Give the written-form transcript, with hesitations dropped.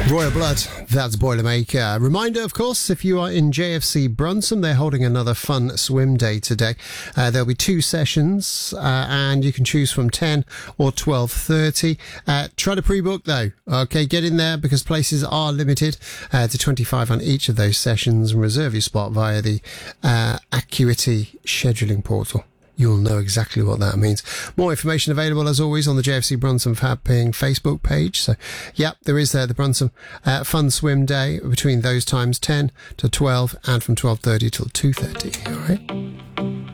Royal Blood, that's Boilermaker. Reminder, of course, if you are in JFC Brunson, they're holding another fun swim day today. There'll be 2 sessions, and you can choose from 10 or 12:30. Try to pre-book, though. Okay, get in there because places are limited to 25 on each of those sessions, and reserve your spot via the Acuity scheduling portal. You'll know exactly what that means. More information available, as always, on the JFC Brunson Fapping Facebook page. So, yep, there is the Brunson Fun Swim Day between those times, 10 to 12, and from 12:30 till 2:30. All right.